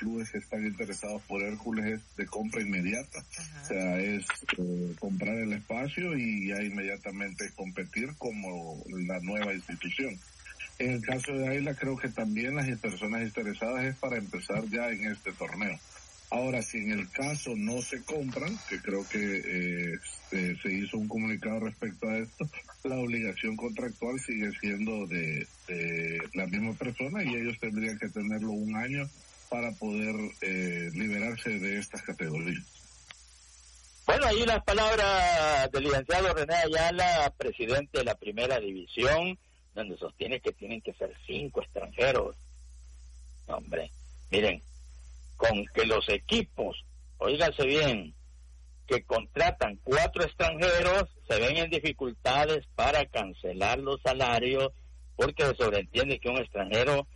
clubes que están interesados por Hércules es de compra inmediata. Ajá. O sea, es comprar el espacio y ya inmediatamente competir como la nueva institución. En el caso de Águila, creo que también las personas interesadas es para empezar ya en este torneo. Ahora, si en el caso no se compran, que creo que se hizo un comunicado respecto a esto, la obligación contractual sigue siendo de la misma persona y ellos tendrían que tenerlo un año para poder liberarse de estas categorías. Bueno, ahí las palabras del licenciado René Ayala, presidente de la Primera División, donde sostiene que tienen que ser 5 extranjeros. Hombre, miren, con que los equipos, óiganse bien, que contratan 4 extranjeros, se ven en dificultades para cancelar los salarios, porque se sobreentiende que un extranjero,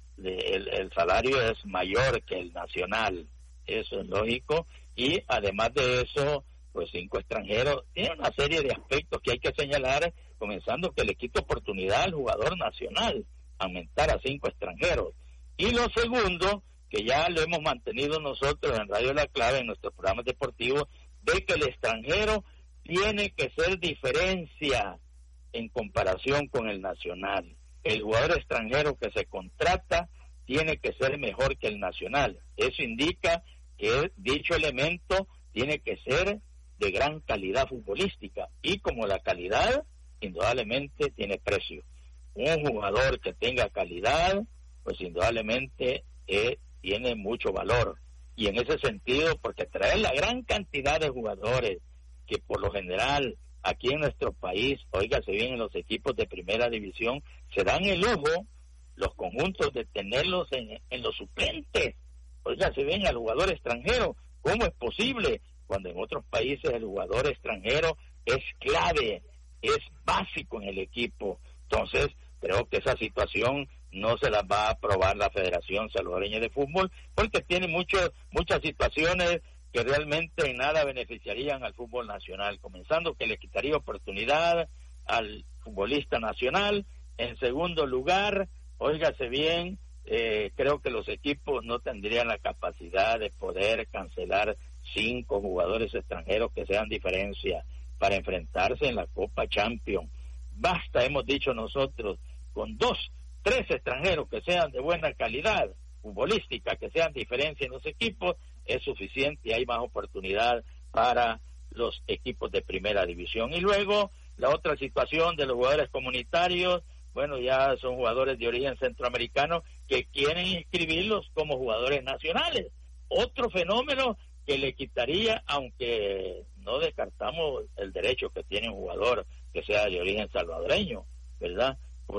el salario es mayor que el nacional, eso es lógico, y además de eso, pues 5 extranjeros, tiene una serie de aspectos que hay que señalar, comenzando que le quita oportunidad al jugador nacional, aumentar a 5 extranjeros. Y lo segundo, que ya lo hemos mantenido nosotros en Radio La Clave, en nuestros programas deportivos, de que el extranjero tiene que ser diferencia en comparación con el nacional. El jugador extranjero que se contrata tiene que ser mejor que el nacional. Eso indica que dicho elemento tiene que ser de gran calidad futbolística, y como la calidad indudablemente tiene precio. Un jugador que tenga calidad, pues indudablemente tiene mucho valor, y en ese sentido, porque traer la gran cantidad de jugadores que por lo general aquí en nuestro país, óigase bien, en los equipos de primera división, se dan el lujo los conjuntos de tenerlos en los suplentes, óigase bien, al jugador extranjero. ¿Cómo es posible cuando en otros países el jugador extranjero es clave, es básico en el equipo? Entonces, creo que esa situación no se la va a aprobar la Federación Salvadoreña de Fútbol, porque tiene muchas situaciones que realmente en nada beneficiarían al fútbol nacional, comenzando que le quitaría oportunidad al futbolista nacional. En segundo lugar, óigase bien, creo que los equipos no tendrían la capacidad de poder cancelar 5 jugadores extranjeros que sean diferencia para enfrentarse en la Copa Champions. Basta, hemos dicho nosotros, con 2, 3 extranjeros que sean de buena calidad futbolística, que sean diferencia en los equipos, es suficiente y hay más oportunidad para los equipos de primera división. Y luego, la otra situación de los jugadores comunitarios, bueno, ya son jugadores de origen centroamericano que quieren inscribirlos como jugadores nacionales. Otro fenómeno que le quitaría, aunque no descartamos el derecho que tiene un jugador que sea de origen salvadoreño, ¿verdad?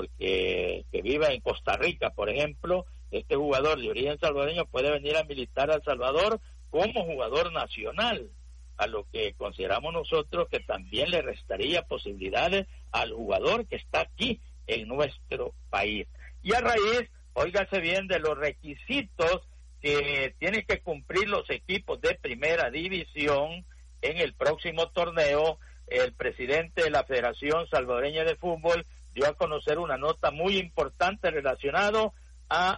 Porque que viva en Costa Rica, por ejemplo, este jugador de origen salvadoreño puede venir a militar a El Salvador como jugador nacional, a lo que consideramos nosotros que también le restaría posibilidades al jugador que está aquí en nuestro país. Y a raíz, óigase bien, de los requisitos que tienen que cumplir los equipos de primera división en el próximo torneo, el presidente de la Federación Salvadoreña de Fútbol dio a conocer una nota muy importante relacionado a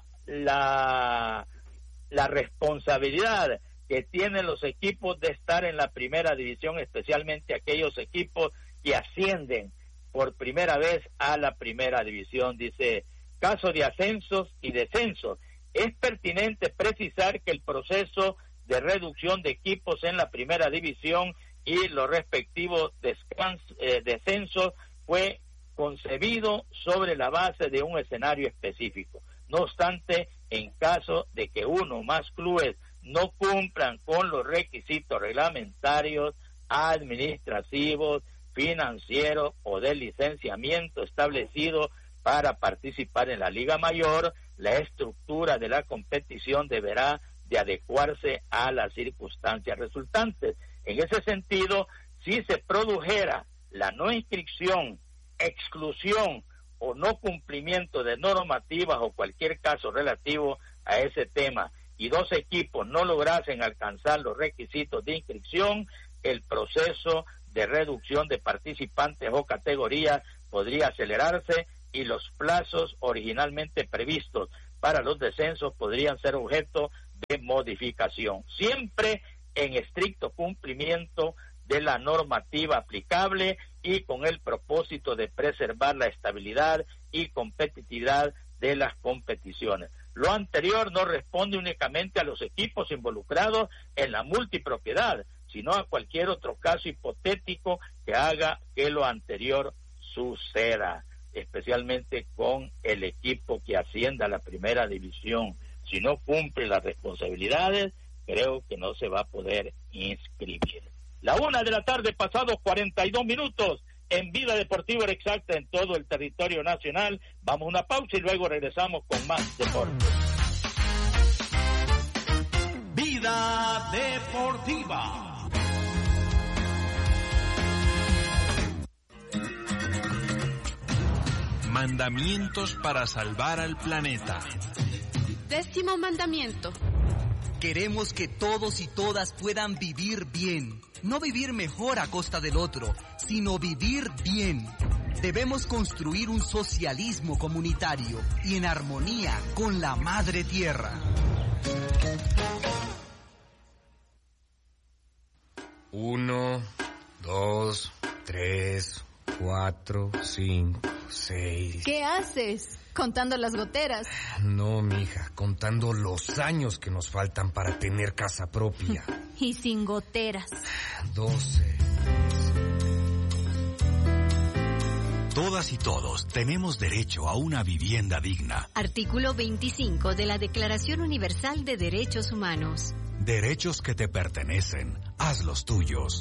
la responsabilidad que tienen los equipos de estar en la primera división, especialmente aquellos equipos que ascienden por primera vez a la primera división. Dice, caso de ascensos y descensos, es pertinente precisar que el proceso de reducción de equipos en la primera división y los respectivos descensos fue concebido sobre la base de un escenario específico. No obstante, en caso de que uno o más clubes no cumplan con los requisitos reglamentarios, administrativos, financieros o de licenciamiento establecido para participar en la Liga Mayor, la estructura de la competición deberá de adecuarse a las circunstancias resultantes. En ese sentido, si se produjera la no inscripción, exclusión o no cumplimiento de normativas o cualquier caso relativo a ese tema y 2 equipos no lograsen alcanzar los requisitos de inscripción, el proceso de reducción de participantes o categorías podría acelerarse y los plazos originalmente previstos para los descensos podrían ser objeto de modificación, siempre en estricto cumplimiento de la normativa aplicable y con el propósito de preservar la estabilidad y competitividad de las competiciones. Lo anterior no responde únicamente a los equipos involucrados en la multipropiedad, sino a cualquier otro caso hipotético que haga que lo anterior suceda, especialmente con el equipo que ascienda a la primera división. Si no cumple las responsabilidades, creo que no se va a poder inscribir. 1:00 p.m, pasados 42 minutos, en Vida Deportiva Exacta en todo el territorio nacional. Vamos a una pausa y luego regresamos con más deporte. Vida Deportiva. Mandamientos para salvar al planeta. 10º mandamiento. Queremos que todos y todas puedan vivir bien. No vivir mejor a costa del otro, sino vivir bien. Debemos construir un socialismo comunitario y en armonía con la Madre Tierra. 1, 2, 3, 4, 5, 6. ¿Qué haces? ¿Contando las goteras? No, mija, contando los años que nos faltan para tener casa propia. Y sin goteras. 12. Todas y todos tenemos derecho a una vivienda digna. Artículo 25 de la Declaración Universal de Derechos Humanos. Derechos que te pertenecen, hazlos tuyos.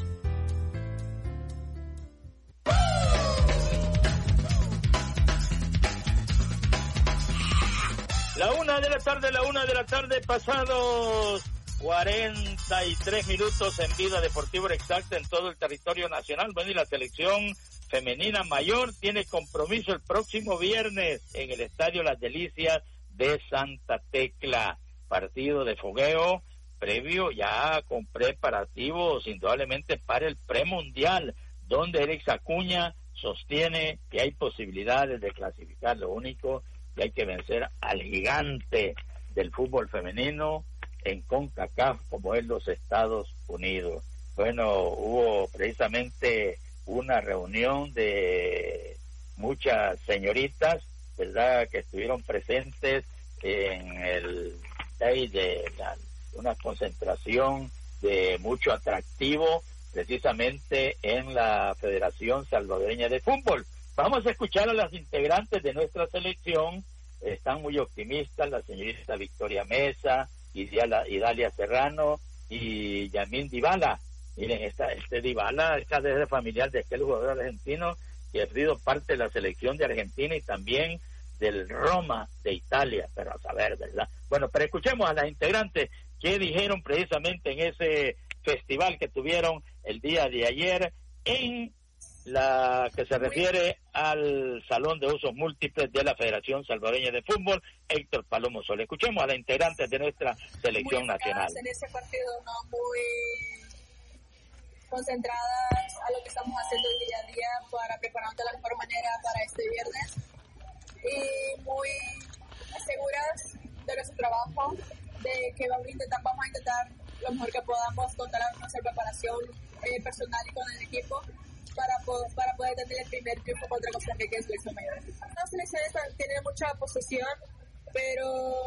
La 1:00 p.m, pasados 43 minutos en Vida Deportiva Exacta en todo el territorio nacional. Bueno, y la selección femenina mayor tiene compromiso el próximo viernes en el Estadio Las Delicias de Santa Tecla. Partido de fogueo previo ya con preparativos indudablemente para el premundial, donde Eric Acuña sostiene que hay posibilidades de clasificar. Lo único que hay que vencer al gigante del fútbol femenino en CONCACAF, como es los Estados Unidos. Bueno, hubo precisamente una reunión de muchas señoritas, ¿verdad?, que estuvieron presentes en el day de una concentración de mucho atractivo, precisamente en la Federación Salvadoreña de Fútbol. Vamos a escuchar a las integrantes de nuestra selección. Están muy optimistas, la señorita Victoria Mesa, Idalia Serrano y Yamín Dybala. Miren, este Dybala es desde familiar de aquel jugador argentino que ha sido parte de la selección de Argentina y también del Roma de Italia, pero a saber, ¿verdad? Bueno, pero escuchemos a las integrantes que dijeron precisamente en ese festival que tuvieron el día de ayer en la que se refiere al Salón de Usos Múltiples de la Federación Salvadoreña de Fútbol, Héctor Palomo Sol. Escuchemos a las integrantes de nuestra selección nacional. En ese partido, ¿no? Muy concentradas a lo que estamos haciendo el día a día para prepararnos de la mejor manera para este viernes y muy seguras de nuestro trabajo, de que vamos a intentar lo mejor que podamos contar nuestra preparación personal y con el equipo para poder tener el primer triunfo contra Costa Rica en selección mayor. Las selecciones tienen mucha posesión, pero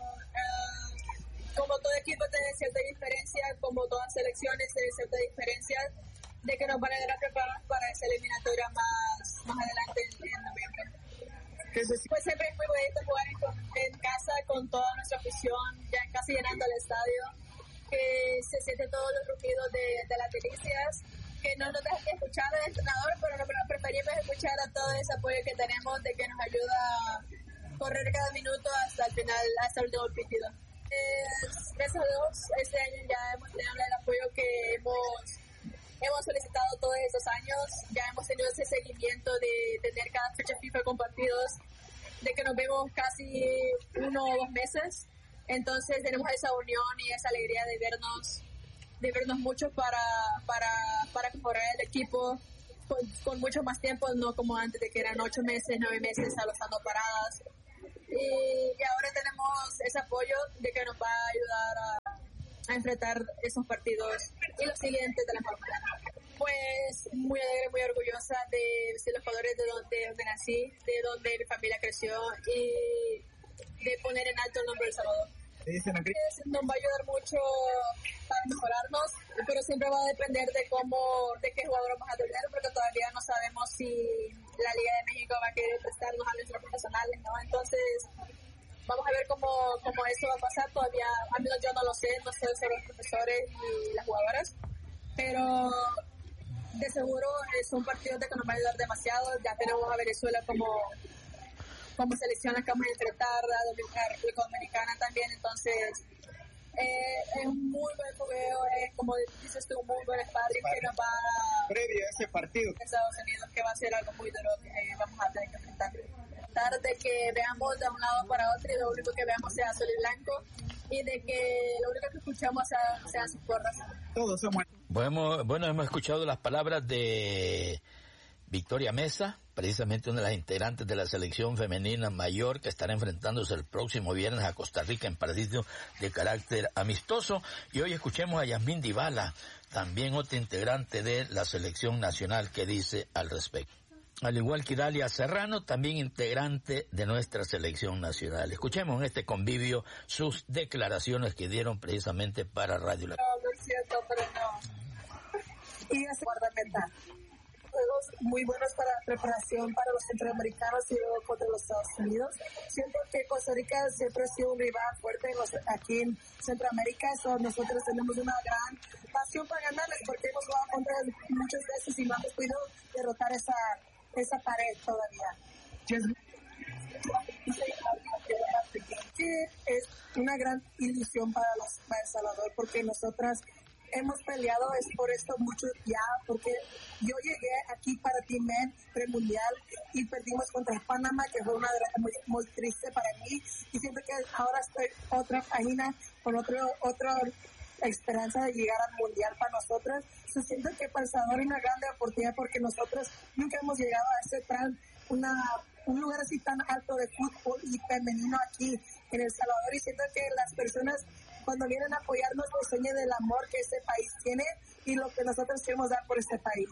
como todo equipo tiene cierta diferencia, como todas selecciones tienen cierta diferencia, de que nos van a preparar para esa eliminatoria más adelante en noviembre. Pues siempre es muy bonito jugar en casa con toda nuestra afición, ya casi llenando el estadio, que se siente todos los rugidos de las delicias, que no nos dejan escuchar al entrenador, pero preferimos escuchar a todo ese apoyo que tenemos, de que nos ayuda a correr cada minuto hasta el final, hasta el último partido. Gracias a Dios, este año ya hemos tenido el apoyo que hemos solicitado todos estos años. Ya hemos tenido ese seguimiento de tener cada fecha FIFA con partidos, de que nos vemos casi 1 o 2 meses. Entonces tenemos esa unión y esa alegría de vernos mucho para mejorar el equipo con mucho más tiempo, no como antes, de que eran 8 meses, 9 meses estando paradas. y ahora tenemos ese apoyo de que nos va a ayudar a enfrentar esos partidos y los siguientes de la mejor manera. Pues muy alegre, muy orgullosa de ser los jugadores de donde nací, de donde mi familia creció y de poner en alto el nombre de El Salvador. Nos va a ayudar mucho para mejorarnos, pero siempre va a depender de qué jugador vamos a tener, porque todavía no sabemos si la Liga de México va a querer prestarnos a nuestros profesionales, ¿no? Entonces vamos a ver cómo eso va a pasar. Todavía, al menos yo no sé sobre los profesores y las jugadoras, pero de seguro son partidos de que nos va a ayudar demasiado. Ya tenemos a Venezuela como selecciones que vamos a enfrentar, a República Dominicana también, entonces es un muy buen fogueo, como dices tú, un muy buen sparring que nos va a... Previo a ese partido. Estados Unidos, que va a ser algo muy duro que vamos a tener que enfrentar. De que veamos de un lado para otro y lo único que veamos sea azul y blanco, y de que lo único que escuchamos sean sus porras. Todos somos... Bueno, hemos escuchado las palabras de Victoria Mesa, precisamente una de las integrantes de la selección femenina mayor que estará enfrentándose el próximo viernes a Costa Rica en partido de carácter amistoso. Y hoy escuchemos a Yasmín Dybala, también otra integrante de la selección nacional, que dice al respecto. Al igual que Dalia Serrano, también integrante de nuestra selección nacional. Escuchemos en este convivio sus declaraciones que dieron precisamente para Radio La... No es cierto, pero no. Y es guardameta. Juegos muy buenos para preparación para los centroamericanos y luego contra los Estados Unidos. Siento que Costa Rica siempre ha sido un rival fuerte aquí en Centroamérica. Nosotros tenemos una gran pasión para ganarles porque hemos jugado contra ellos muchas veces y no hemos podido derrotar esa pared todavía. Es una gran ilusión para El Salvador porque nosotras hemos peleado por esto mucho ya, porque yo llegué aquí para Team Men premundial y perdimos contra Panamá, que fue una derrota muy, muy triste para mí, y siento que ahora estoy otra página con otra esperanza de llegar al mundial para nosotros. Siento que para El Salvador es una gran oportunidad porque nosotros nunca hemos llegado a un lugar así tan alto de fútbol y femenino aquí en El Salvador, y siento que las personas cuando vienen a apoyarnos nos enseñan del amor que este país tiene y lo que nosotros queremos dar por este país.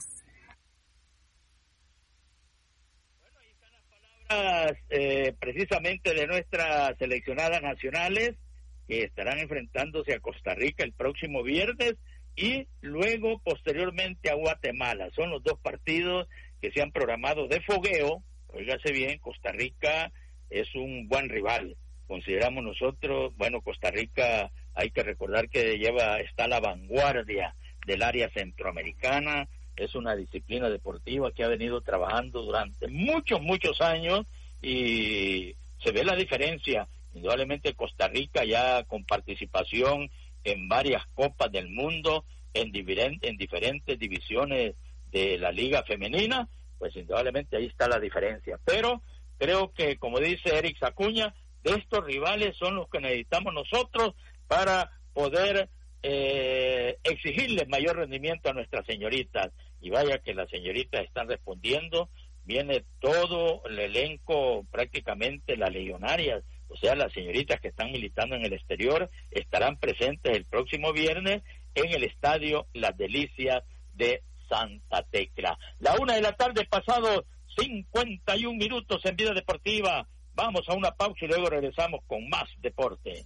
Bueno, ahí están las palabras precisamente de nuestras seleccionadas nacionales que estarán enfrentándose a Costa Rica el próximo viernes y luego posteriormente a Guatemala. Son los dos partidos que se han programado de fogueo. Óigase bien, Costa Rica es un buen rival. Consideramos nosotros, bueno, Costa Rica, hay que recordar que está a la vanguardia del área centroamericana, es una disciplina deportiva que ha venido trabajando durante muchos años y se ve la diferencia. Indudablemente Costa Rica ya con participación en varias copas del mundo, en diferentes divisiones de la liga femenina, pues indudablemente ahí está la diferencia. Pero creo que, como dice Eric Acuña, de estos rivales son los que necesitamos nosotros para poder exigirles mayor rendimiento a nuestras señoritas. Y vaya que las señoritas están respondiendo, viene todo el elenco, prácticamente las legionarias, o sea, las señoritas que están militando en el exterior, estarán presentes el próximo viernes en el estadio Las Delicias de Santa Tecla. 1:00 p.m, pasado 51 minutos en Vida Deportiva. Vamos a una pausa y luego regresamos con más deporte.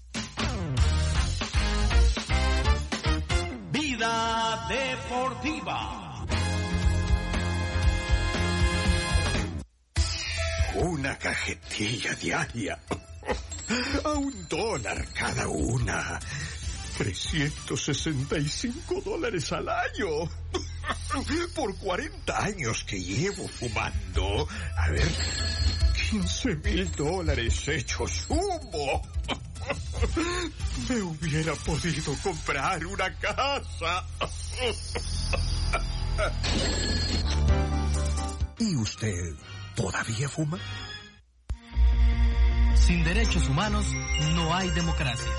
Vida Deportiva. Una cajetilla diaria. A $1 cada una. $365 al año. Por 40 años que llevo fumando. A ver, $15,000 hechos humo. Me hubiera podido comprar una casa. ¿Y usted todavía fuma? Sin derechos humanos no hay democracia.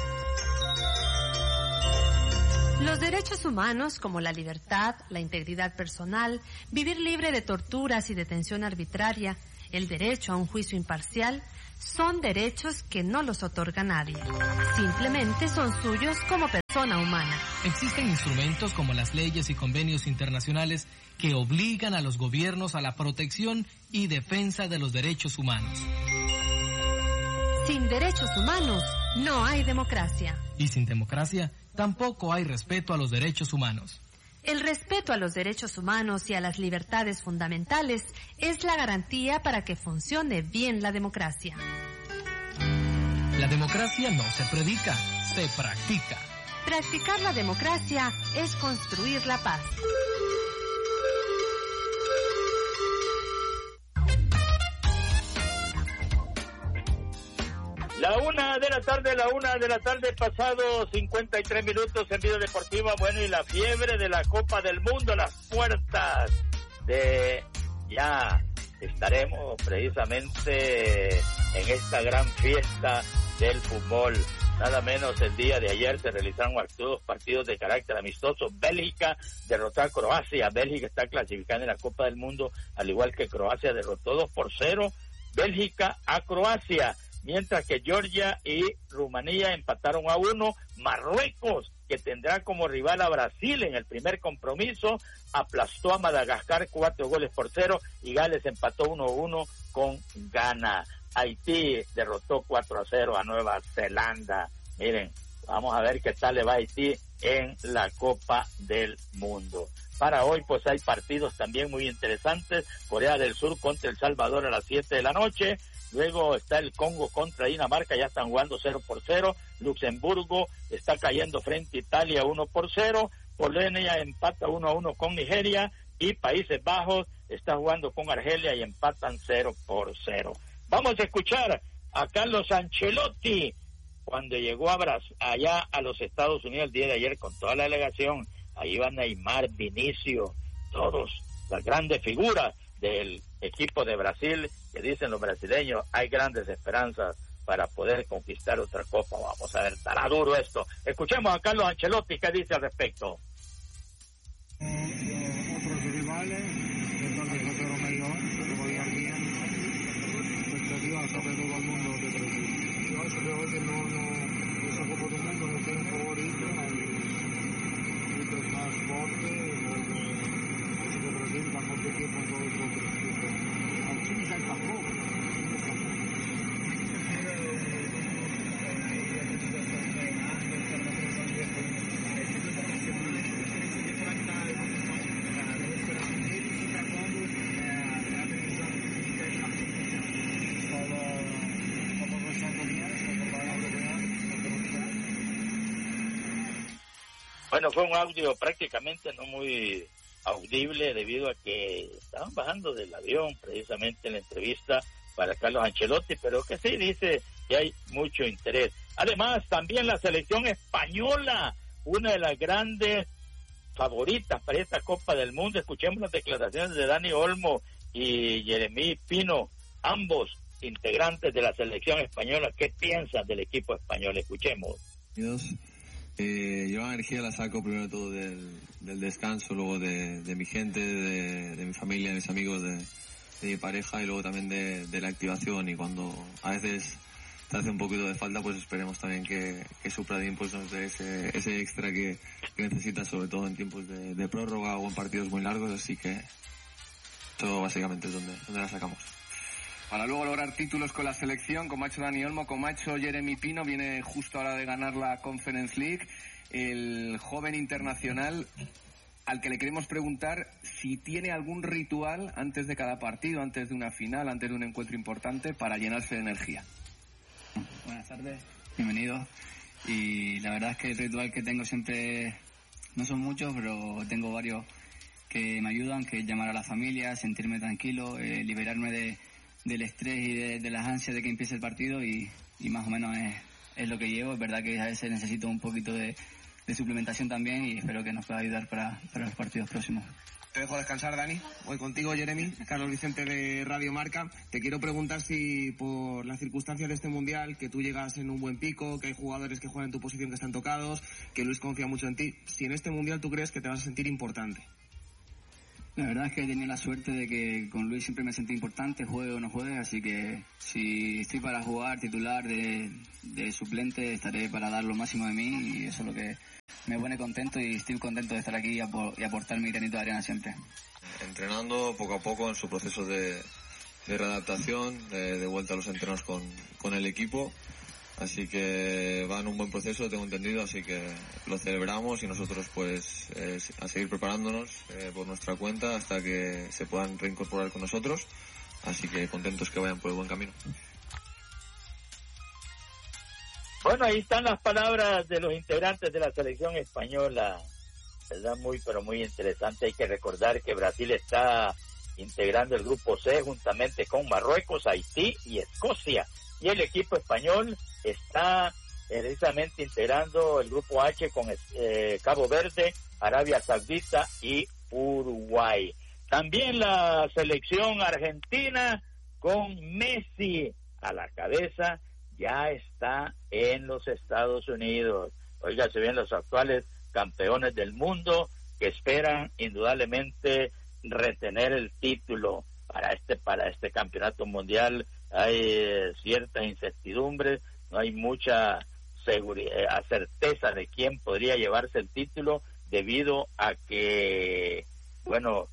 Los derechos humanos, como la libertad, la integridad personal, vivir libre de torturas y detención arbitraria, el derecho a un juicio imparcial, son derechos que no los otorga nadie. Simplemente son suyos como persona humana. Existen instrumentos como las leyes y convenios internacionales que obligan a los gobiernos a la protección y defensa de los derechos humanos. Sin derechos humanos no hay democracia. Y sin democracia tampoco hay respeto a los derechos humanos. El respeto a los derechos humanos y a las libertades fundamentales es la garantía para que funcione bien la democracia. La democracia no se predica, se practica. Practicar la democracia es construir la paz. La una de la tarde, pasado 53 minutos en Vida Deportiva. Bueno, y la fiebre de la Copa del Mundo, las puertas de... Ya estaremos precisamente en esta gran fiesta del fútbol. Nada menos el día de ayer se realizaron dos partidos de carácter amistoso. Bélgica derrotó a Croacia. Bélgica está clasificada en la Copa del Mundo, al igual que Croacia derrotó 2-0 Bélgica a Croacia. Mientras que Georgia y Rumanía empataron a 1, Marruecos, que tendrá como rival a Brasil en el primer compromiso, aplastó a Madagascar 4-0 y Gales empató 1-1 con Ghana. Haití derrotó 4-0 a Nueva Zelanda. Miren, vamos a ver qué tal le va a Haití en la Copa del Mundo. Para hoy pues hay partidos también muy interesantes. Corea del Sur contra El Salvador a las 7 de la noche. Luego está el Congo contra Dinamarca, ya están jugando 0-0. Luxemburgo está cayendo frente a Italia 1-0. Polonia empata 1-1 con Nigeria. Y Países Bajos está jugando con Argelia y empatan 0-0. Vamos a escuchar a Carlos Ancelotti cuando llegó allá a los Estados Unidos el día de ayer con toda la delegación. Ahí va Neymar, Vinicio, todos las grandes figuras del equipo de Brasil, que dicen los brasileños, hay grandes esperanzas para poder conquistar otra copa. Vamos a ver, estará duro esto. Escuchemos a Carlos Ancelotti, ¿qué dice al respecto? Otros rivales, entonces nosotros mejor, jugar bien, expectativas sobre todo el mundo de Brasil. Yo creo que no, esa Copa del Mundo no tiene favorito, hay muchos más fuertes, de Brasil va a competir con todos los otros equipos. Aquí ya tampoco. Bueno, fue un audio prácticamente no muy audible debido a que estaban bajando del avión precisamente en la entrevista para Carlos Ancelotti, pero que sí dice que hay mucho interés. Además, también la selección española, una de las grandes favoritas para esta Copa del Mundo. Escuchemos las declaraciones de Dani Olmo y Jeremy Pino, ambos integrantes de la selección española. ¿Qué piensan del equipo español? Escuchemos. Yo la energía la saco primero de todo del descanso, luego de mi gente, de mi familia, de mis amigos, de mi pareja, y luego también de la activación. Y cuando a veces te hace un poquito de falta, pues esperemos también que Supradin pues nos dé ese extra que necesita, sobre todo en tiempos de prórroga o en partidos muy largos. Así que todo básicamente es donde la sacamos. Para luego lograr títulos con la selección, como ha hecho Dani Olmo, como ha hecho Jeremy Pino, viene justo ahora de ganar la Conference League, el joven internacional al que le queremos preguntar si tiene algún ritual antes de cada partido, antes de una final, antes de un encuentro importante, para llenarse de energía. Buenas tardes, bienvenido. Y la verdad es que el ritual que tengo siempre, no son muchos, pero tengo varios que me ayudan, que es llamar a la familia, sentirme tranquilo, liberarme del estrés y de las ansias de que empiece el partido, y más o menos es lo que llevo. Es verdad que a veces necesito un poquito de suplementación también, y espero que nos pueda ayudar para los partidos próximos. Te dejo descansar, Dani. Voy contigo, Jeremy. Carlos Vicente de Radio Marca. Te quiero preguntar si por las circunstancias de este Mundial, que tú llegas en un buen pico, que hay jugadores que juegan en tu posición que están tocados, que Luis confía mucho en ti, si en este Mundial tú crees que te vas a sentir importante. La verdad es que he tenido la suerte de que con Luis siempre me sentí importante, juegue o no juegue, así que si estoy para jugar titular de suplente, estaré para dar lo máximo de mí, y eso es lo que me pone contento, y estoy contento de estar aquí y aportar mi granito de arena siempre. Entrenando poco a poco en su proceso de readaptación, de vuelta a los entrenos con el equipo. Así que va en un buen proceso, tengo entendido, así que lo celebramos y nosotros pues a seguir preparándonos por nuestra cuenta hasta que se puedan reincorporar con nosotros. Así que contentos que vayan por el buen camino. Bueno, ahí están las palabras de los integrantes de la selección española, ¿verdad? Muy, pero muy interesante. Hay que recordar que Brasil está integrando el grupo C juntamente con Marruecos, Haití y Escocia. Y el equipo español está precisamente integrando el grupo H con Cabo Verde, Arabia Saudita y Uruguay. También la selección argentina con Messi a la cabeza ya está en los Estados Unidos. Óigase bien, los actuales campeones del mundo que esperan indudablemente retener el título para este campeonato mundial. Hay ciertas incertidumbres, no hay mucha seguridad, certeza de quién podría llevarse el título, debido a que, bueno,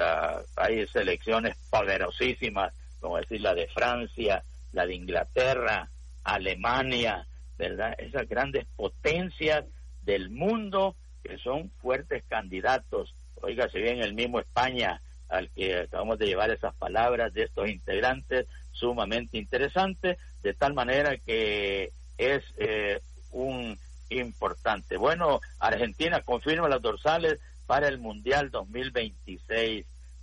hay selecciones poderosísimas, como decir la de Francia, la de Inglaterra, Alemania, ¿verdad? Esas grandes potencias del mundo que son fuertes candidatos. Óigase bien, el mismo España, al que acabamos de llevar esas palabras de estos integrantes, sumamente interesante, de tal manera que es un importante. Bueno, Argentina confirma las dorsales para el Mundial 2026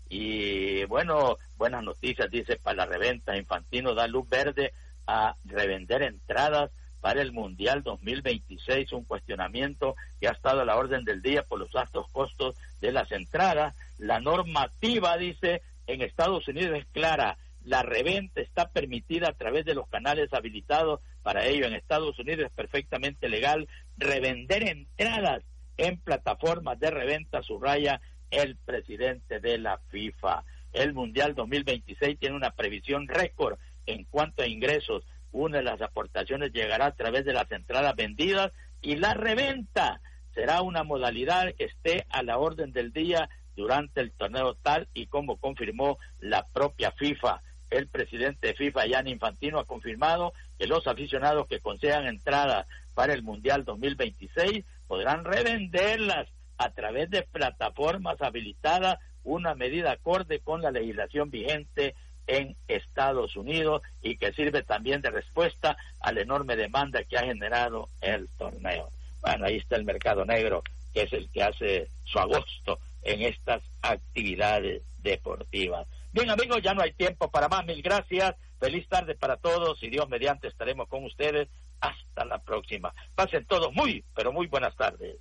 y bueno, buenas noticias, dice, para la reventa. Infantino da luz verde a revender entradas para el Mundial 2026, un cuestionamiento que ha estado a la orden del día por los altos costos de las entradas. La normativa, dice, en Estados Unidos es clara. La reventa está permitida a través de los canales habilitados para ello. En Estados Unidos es perfectamente legal revender entradas en plataformas de reventa, subraya el presidente de la FIFA. El Mundial 2026 tiene una previsión récord en cuanto a ingresos. Una de las aportaciones llegará a través de las entradas vendidas, y la reventa será una modalidad que esté a la orden del día durante el torneo, tal y como confirmó la propia FIFA. El presidente de FIFA, Gianni Infantino, ha confirmado que los aficionados que concedan entradas para el Mundial 2026 podrán revenderlas a través de plataformas habilitadas, una medida acorde con la legislación vigente en Estados Unidos y que sirve también de respuesta a la enorme demanda que ha generado el torneo. Bueno, ahí está el mercado negro, que es el que hace su agosto en estas actividades deportivas. Bien, amigos, ya no hay tiempo para más. Mil gracias. Feliz tarde para todos y Dios mediante estaremos con ustedes. Hasta la próxima. Pasen todos muy, pero muy buenas tardes.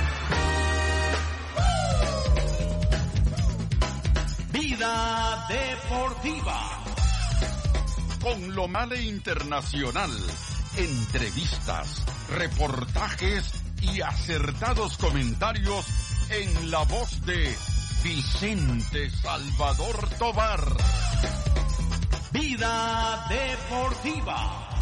Vida Deportiva con Lomale Internacional. Entrevistas, reportajes y acertados comentarios en la voz de Vicente Salvador Tovar. Vida Deportiva.